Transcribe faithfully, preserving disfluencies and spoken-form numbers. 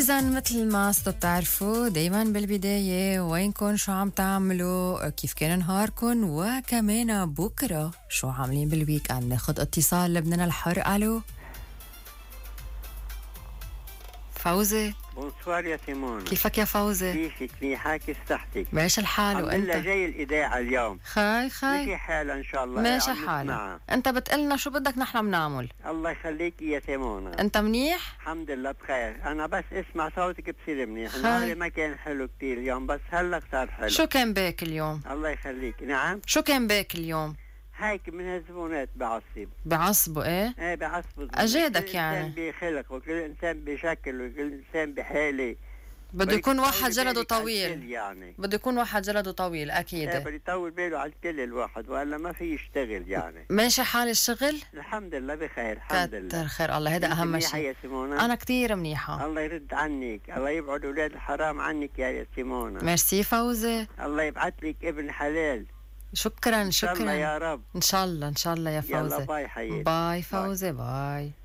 إذا مثل ما صرتوا بتعرفوا دايما بالبداية وينكن شو عم تعملوا، كيف كان نهاركن، وكمان بكرة شو عاملين بالويك اند. ناخد اتصال لبنان الحر. ألو فوزي. بونسوار يا سيمون، كيفك يا فوزي؟ كيفك؟ منيحة؟ كيف صحتك؟ ماشي الحال. الحمد وانت؟ لله. جاي الإذاعة اليوم. خاي خاي ماشي حالة إن شاء الله. ماشي حالة. انت بتقلنا شو بدك نحن بنعمل. الله يخليك يا سيمون. انت منيح؟ الحمد لله بخير. أنا بس اسمع صوتك بصير منيح. النهار ما كان حلو كتير اليوم، بس هلق صار حلو. شو كان باك اليوم؟ الله يخليك. نعم، شو كان باك اليوم؟ هيك من الزبونات بعصب. بعصبوا ايه؟ ايه بعصبوا. اجادك يعني. كل إنسان بخلق، وكل إنسان بشكل، وكل إنسان بحالة. بده يكون واحد جلده طويل يعني. بده يكون واحد جلده طويل اكيد. ايه بده يطول باله على الكل الواحد، والا ما في يشتغل يعني. ماشي حال الشغل؟ الحمد لله بخير. الحمد لله. كتر خير الله، هذا اهم شيء. يا سيمونة. انا كتير منيحة. الله يرد عنك، الله يبعد اولاد الحرام عنك يا سيمونة. ميرسي فوزي. الله يبعث لك ابن حلال. شكرا شكرا ان شاء الله يا رب. ان شاء الله ان شاء الله يا فوزي. يلا باي حياتي. باي فوزي باي, باي.